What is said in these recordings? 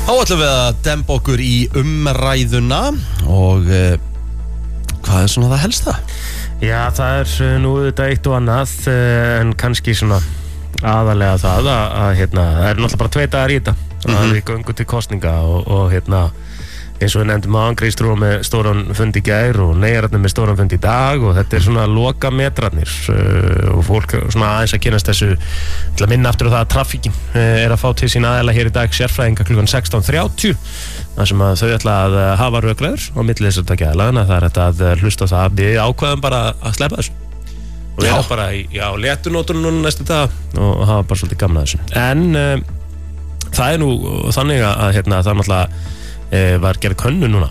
Þá ætlum við að demba okkur í umræðuna og hvað svona það helsta? Já, það nú þetta eitt og annað en kannski svona aðalega það að það náttúrulega bara 2 dagar í þetta að við göngum til kosninga og eins og við nefndum á Kristrún með stóran fund í gær og Neyjararnir með stóran fund í dag og þetta svona loka metrarnir og fólk svona aðeins að kynast þessu til að minna aftur á það að traffíkin að fá til sín aðeila hér í dag sérfræðinga klukkan 16:30 þar sem að þau ætla að hafa rökræður á milli þess að taka aðeina það þetta að hlusta á það að við ákveðum bara að sleppa þessu og við erum bara á léttunótunum núna næstu dag og hafa bara svolítið gamna þessu en það nú þannig að það náttúrulega var gerð könnun núna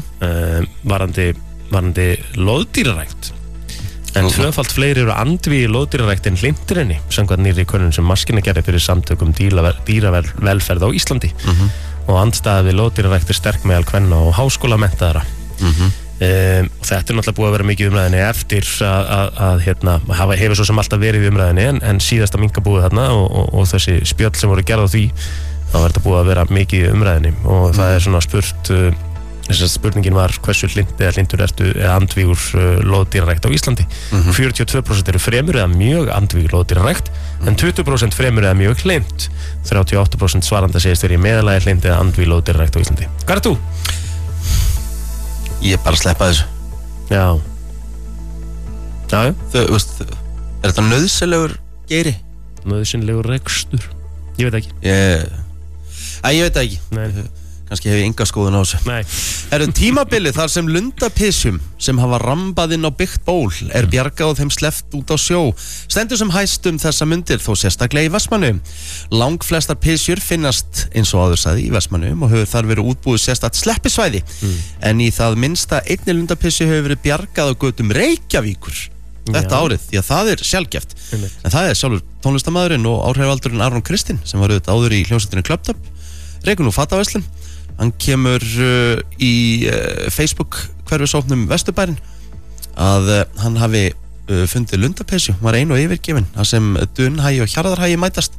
varandi loðdýrarækt en tvöfalt fleiri eru andvígir loðdýrarækt en hlynntirinni samkvæmt nýrri könnun sem Maskína gerði fyrir samtökum dýravelferð á Íslandi og andstæða við loðdýrarækt sterk meðal kvenna og háskólamenntaðra og þetta náttúrulega búið að vera mikið umræðinni eftir að hefur svo sem alltaf verið í umræðinni en síðasta minkabúið þarna og þessi spjöll sem voru gerð á því þá var þetta búið að vera mikið í umræðinni og það svona spurt spurningin var hversu hlynntur ertu eða andvígur loðdýrarækt á Íslandi 42% eru fremur eða mjög andvígur loðdýrarækt en 20% fremur eða mjög hlynnt 38% svaranda segist verið í meðalagi hlynnt eða andvíg loðdýrarækt á Íslandi. Hvað ert þú? Ég bara sleppa þessu. Já. Er þetta nauðsynlegur geiri? Nauðsynlegur rekstur? Ég veit ekki. Ég veit ekki. Nei. Kannski hef ég enga skoðun á þessu. Nei. Tímabilið þar sem lundapysjum sem hafa rambað inn á byggt ból bjargað og þeim sleppt út á sjó stendur sem hæst þessa mundir þó sérstaklega í Vestmannaeyjum. Langflestar pysjur finnast eins og áður sagði í Vestmannaeyjum og hefur þar verið útbúið sérstakt sleppisvæði en í það minnsta einni lundapysju hefur verið bjargað á götum Reykjavíkur þetta árið, því að það sjaldgæft en það sjálfur tónlistarmaðurinn og áhrifaldurinn Aron Kristinn sem var auðvitað áður í hljómsveitinni Club Dub rekur nú fataverslun hann kemur í Facebook hverfisóknum Vesturbærin að hann hafi fundið lundapysju, var ein og yfirgefin það sem Dunhagi og Hjarðarhagi mætast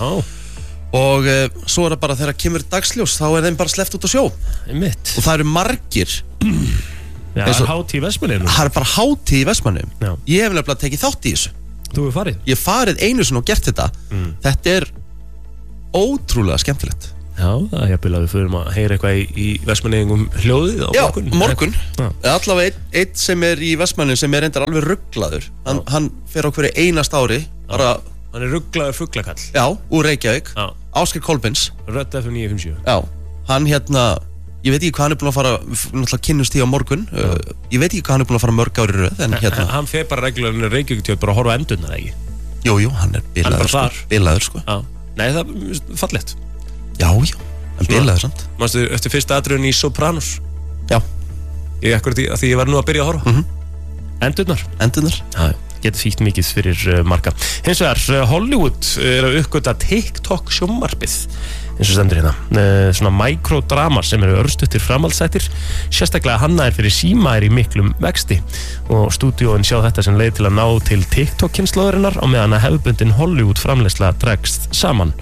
og svo það bara þegar kemur dagsljós þá þeim bara sleppt út á sjó og það eru margir Já, það hátíð í Vestmannaeyjum. Það bara hátíð í Vestmannaeyjum. Ég hef nefnilega tekið þátt í þessu. Þú hefur farið? Ég hef farið einu sinni og gert þetta. Þetta ótrúlega skemmtilegt. Já, það jafnvel að við förum að heyra eitthvað í Vestmannaeyjum hljóðið á morgun. Já, morgun. Allavega einn sem í Vestmannaeyjum sem reyndar alveg rugglaður. Hann fer á hverju einast ári. Hann rugglaður fuglakall. Já, úr Reykjavík. Ásgeir Kolbins. Rödd FM 957. Já, hann ég veit ekki hvað hann búin að fara náttúrulega kynnust því á morgun ég veit ekki hvað hann búin að fara mörg ári röð en hann fer bara reglulega Reykjavík bara að horfa á endurnar, ekki? Jú, hann bilaður sko Nei, það fallegt Já, hann bilaður samt Manstu eftir fyrsta atriðun í Sopranos? Já Því ég var nú að byrja að horfa Endurnar Já, getur þýtt mikið fyrir marga Hins vegar, Hollywood að uppgöta TikTok sjónvarpið eins og stendur svona mikrodrama sem eru örstuttir framhaldsþættir sérstaklega hannaðir fyrir síma í miklum vexti og stúdíóin sjá þetta sem leið til að ná til TikTok-kynslóðurinnar á meðan að hefðbundin Hollywood framleiðsla dregst saman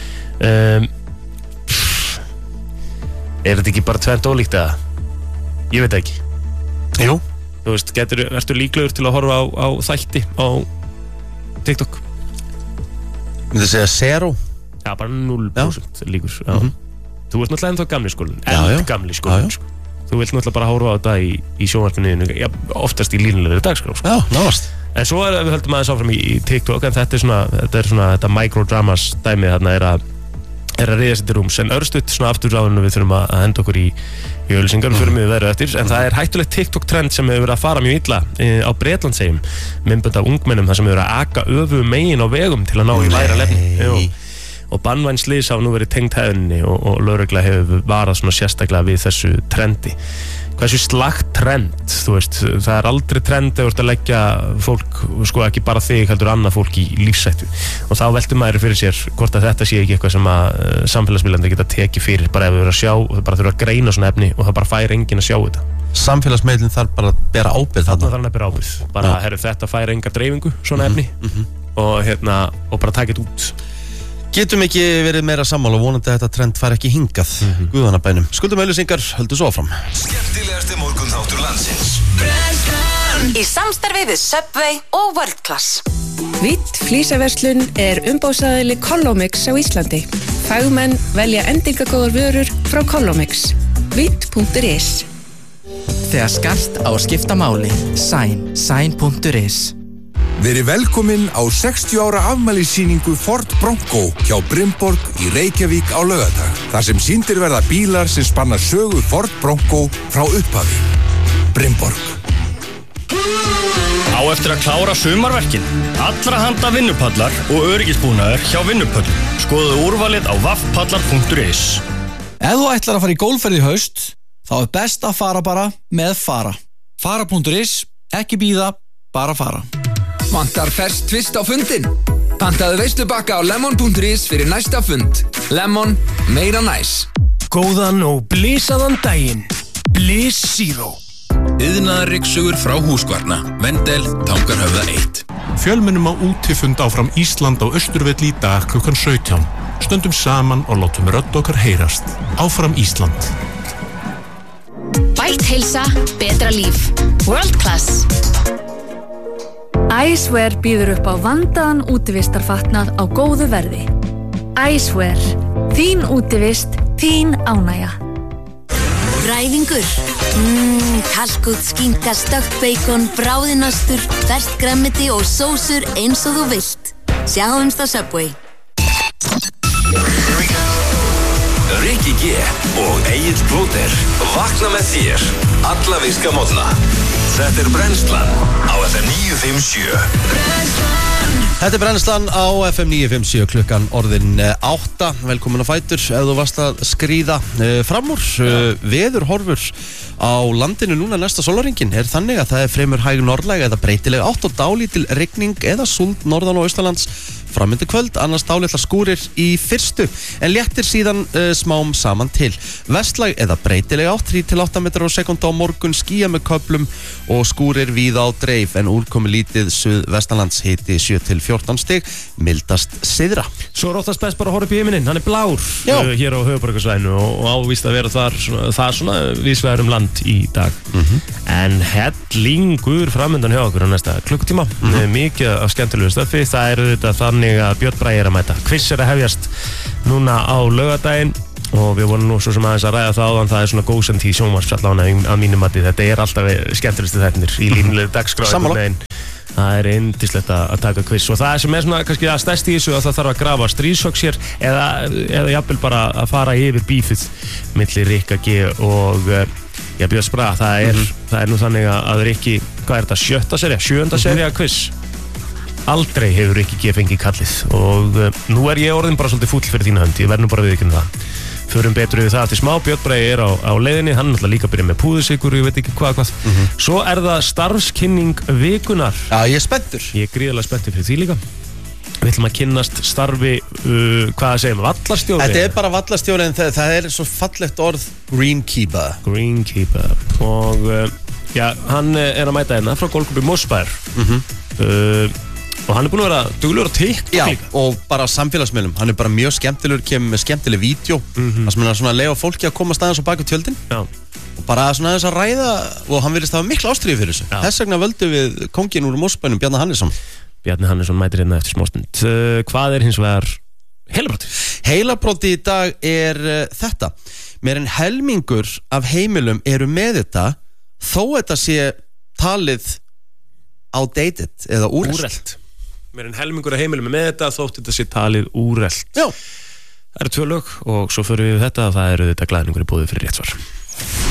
þetta ekki bara tvennt ólíkt eða? Ég veit ekki Jú Þú veist, ertu líklegur til að horfa á þætti á TikTok? Myndi segja zero Já, bara 0% líkur Þú ert náttúrulega ennþá gamli skólinn gamli skólinn Þú vilt náttúrulega bara horfa á þetta í sjónvarpinu oftast í línulegri dagskrá Já, náðast En svo við höldum aðeins áfram í TikTok en þetta svona þetta microdramas dæmið þarna er að riða sér til rúms en örstutt svona aftur áður við þurfum að henda okkur í auglýsingar fyrir mig verið eftir en það hættulegt TikTok trend sem hefur verið að fara mjög illa á Bretlandseyjum myndbönd af ungmennum þar sem hefur verið að aka öfu megin á vegum til að ná í lægra lefni og bannvæn slys hafa nú verið tengd hefðinni og lögregla hefur varað svona sérstaklega við þessu trendi hversu slagt trend, þú veist það aldrei trend að leggja fólk, sko ekki bara þig heldur annað fólk í lífshættu og þá veltur maður fyrir sér hvort að þetta sé ekki eitthvað sem að samfélagsmiðlarnir geta tekið fyrir bara ef við verðum að sjá, þau bara þurfa að greina svona efni og það bara fær enginn að sjá þetta Samfélagsmiðlinn þarf bara að bera ábyrgð þarna þarf að bera ábyrgð, bara þetta fær enga dreifingu svona efni og bara taka þetta út Getum ekki verið meira sammála og vonandi að þetta trend fær ekki hingað Guðanabænum. Skuldum auðlýsingar, höldum svo áfram. Skemmtilegasti morgunþáttur landsins. Í samstarfi við Subway og World Class. Vitt flísaverslun umbóðsaðili Collomix á Íslandi. Fagmenn velja endingagóðar vörur frá Collomix. Vitt.is. Þegar skart á að skipta máli, Sign.is. Verið velkomin á 60 ára afmælissýningu Ford Bronco hjá Brimborg í Reykjavík á laugardag. Þar sem sýndir verða bílar sem spanna sögu Ford Bronco frá upphafi. Brimborg. Á eftir að klára sumarverkin. Allra handa vinnupallar og öryggisbúnaður hjá vinnupöllum. Skoðu úrvalið á vaffpallar.is. Ef þú ætlar að fara í gólfferð í haust, þá best að fara bara með Fara. Fara.is, ekki bíða, bara fara. Vantar ferskt tvist á fundin? Pantaðu veislubakka á lemon.is fyrir næsta fund. Lemon, meira næs. Góðan og blísaðan daginn. Blís Zero. Iðnaðarryksugur frá Húskvarna. Vendel, Tangarhöfða 1. Fjölmennum á útifund áfram Ísland á Austurvelli í dag klukkan 17. Stöndum saman og látum rödd okkar heyrast. Áfram Ísland. Bætt heilsa, betra líf. World Class. Icewear býður upp á vandaðan útivistarfatnað á góðu verði. Icewear. Þín útivist, þín ánægja. Ræfingur. Kalkútt, skínka, stökkt beikon, bráðinastur, ferskt grænmeti og sósur eins og þú vilt. Sjáumst á Subway. Rikki G og Egill Plóter vakna með þér alla virka morgna. Þetta Brennslan á FM 957. Þetta Brennslan á FM 957 klukkan orðin 8. Velkomin á fætur ef þú varst að skríða fram úr. Veðurhorfur á landinu núna næsta sólarhringinn þannig að það fremur hæg norðlæg eða breytileg átt og dálítil rigning eða súld norðan og austanlands framöndu kvöld, annars dálitlar skúrir í fyrstu, en léttir síðan smám saman til. Vestlæg eða breytileg átt 3-8 metrar á sekúndu á morgun, skýja með köflum og skúrir víða á dreif, en úrkomi lítið suðvestanlands, hiti 7-14 stig, mildast syðra. Svo róttast best bara að horfa upp í himinin, hann blár hér á höfuðborgarsvæðinu og ávist að vera þar svona víðsvegar land í dag. En hellingur framöndan hjá okkur á næsta klukkutíma, mikið af skemmtilegu stöfi. Það þetta þannig að Björn Bragi að mæta. Quiz að hefjast núna á laugardaginn og við vorum nú svo sem aðeins að ræða það áðan. Það svona góðsend í sjónvarpsfjallána að mínum mati. Þetta alltaf skemmtilegustu þættirnir í línulegu dagskrá. Það yndislegt að taka quiz og það sem svona kannski að stærst í þessu að það þarf að grafa stríðsöks hér eða jafnvel bara að fara yfir bífið milli Rikka G og Björns Braga. Það nú þannig að Rikki, hvað þetta, 7. sería quiz? Aldrei hefur Rikki G fengið kallið og nú ég orðin bara svolítið fúll fyrir þína hönd, ég verð nú bara viðurkenna það. Förum betur við það til smá. Björn Bragi á leiðinni, hann náttúrulega líka byrja með púðusykur og ég veit ekki hvað. Svo það starfskynning vikunar. Já, ég er spenntur. Ég er gríðarlega spenntur fyrir því líka. Við ætlum að kynnast starfi, hvað segjum, vallarstjóri? Þetta bara vallarstjóri en það svo fallegt orð Greenkeeper. Greenkeeper. Og hann að mæta hérna frá Golfklúbbi Mosfær. Og hann búinn að vera duglegur á TikTok líka. Já, og bara samfélagsmiðlum. Hann bara mjög skemmtilegur, kemur með skemmtileg vídeo. Það sem svona leiða fólki að koma staðins á bak við tjöldin. Já. Og bara svona aðeins að ræða, og hann virðist hafa mikla ástríðu fyrir þessu. Þess vegna völdum við kónginn úr Mosbænum, Bjarni Hannesson. Bjarni Hannesson mætir hérna eftir smástund. Hvað hins vegar heilabróti? Heilabróti í dag þetta. Meir en helmingur af heimilum eru með þetta, þó þetta sé talið outdated eða úrelt. Meir en helmingur af heimilum með þetta þótt þetta sé talið úrelt. Já. Það eru 2 lög og svo förum við þetta að það eru þetta glæðningur í boði fyrir rétt svar.